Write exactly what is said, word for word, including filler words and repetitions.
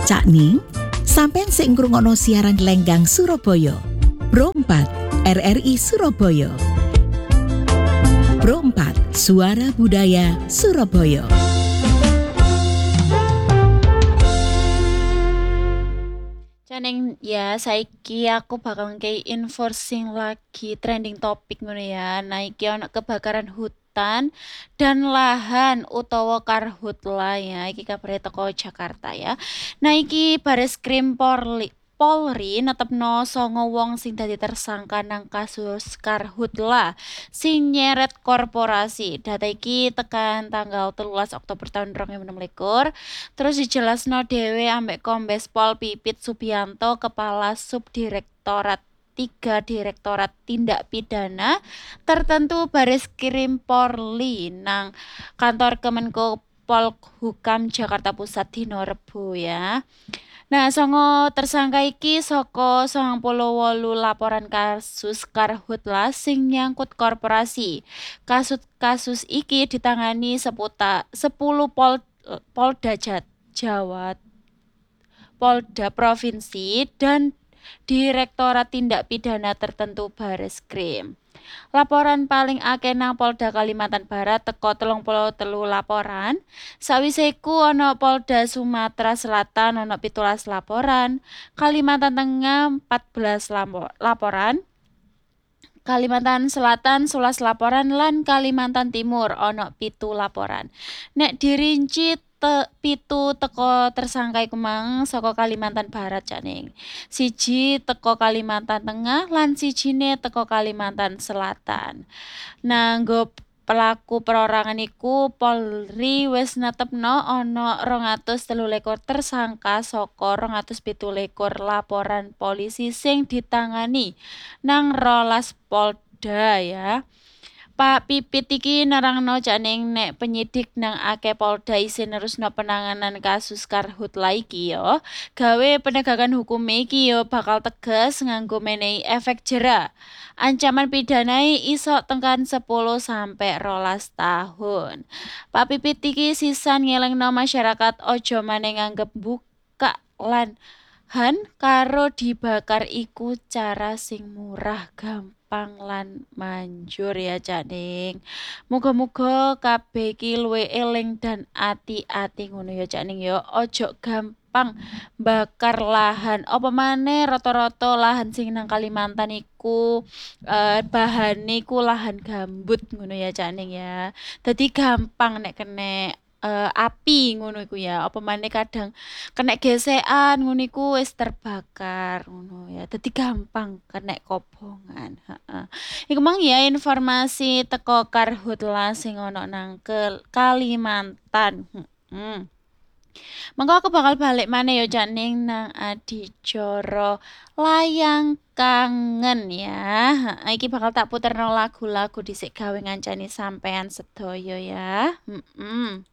Cak Ning, sampean sing ngrungokno siaran Lenggang Surabaya. Pro empat R R I Surabaya. Pro empat Suara Budaya Surabaya. Caneng ya saiki aku bakal ngkei info sing lagi trending topik ngono ya. Nah iki ana kebakaran hutan dan lahan utawa karhutla ya. Iki kabare teko Jakarta ya. Nah iki Bareskrim Polri Polri netepno songo wong sing dadi tersangka nang kasus karhutla sing nyeret korporasi. Data iki tekan tanggal telulas Oktober tahun dua ribu enam belas. Terus dijelasno dhewe ambek Kombes Pol Pipit Subianto, Kepala Subdirektorat tiga Direktorat Tindak Pidana Tertentu Bareskrim Polri nang kantor Kemenko Polhukam Jakarta Pusat dino Rebo ya. Nah, songo tersangka iki saka sangang puluh wolu laporan kasus karhutla sing nyangkut korporasi. Kasus kasus iki ditangani seputar sepuluh pol Polda Jawa, Polda Provinsi, dan Direktorat Tindak Pidana Tertentu Bareskrim. Laporan paling akeh nang Polda Kalimantan Barat teko telung puluh telu laporan. Sawise iku ana Polda Sumatera Selatan ana pitulas laporan, Kalimantan Tengah empat belas laporan, Kalimantan Selatan sebelas laporan lan Kalimantan Timur ana pitu laporan. Nek dirinci te, pitu teko tersangka iku mang saka Kalimantan Barat Caning. Siji teko Kalimantan Tengah lan sijine teko Kalimantan Selatan. Nah, nggo pelaku perorangan iku Polri wis netepno ana rong atus telu likur tersangka saka rong atus pitu likur laporan polisi sing ditangani nang rolas Polda ya. Pak Pipit iki nerangno Caning nek penyidik nang akeh Polda isin nerusno penanganan kasus karhutla iki yo, gawe penegakan hukum iki yo bakal tegas nganggo menehi efek jera. Ancaman pidanae iso tekan sepuluh sampai rolas tahun. Pak Pipit iki sisan ngelingno masyarakat ojo maneh nganggep buka lan han karo dibakar iku cara sing murah, gampang lan manjur ya Caning. Muga-muga kabeh iki luwih eling dan ati-ati ngono ya Caning ya. Ojo gampang bakar lahan. Apa maneh rata-rata lahan sing nang Kalimantan iku eh, bahane iku lahan gambut ngono ya Caning ya. Dadi gampang nek kene uh, api ngono iku ya. Apa maneh kadang kena gesekan ngono iku wis terbakar ngono ya. Dadi gampang kena kobongan. Heeh. Iku mang ya informasi teko karhutla sing ana nang ke Kalimantan. Heeh. Mengko aku bakal balik maneh ya Caning nang adicara layang kangen ya. Heeh, iki bakal tak puterno lagu-lagu dhisik gawe ngancani sampean sedaya ya. Heeh.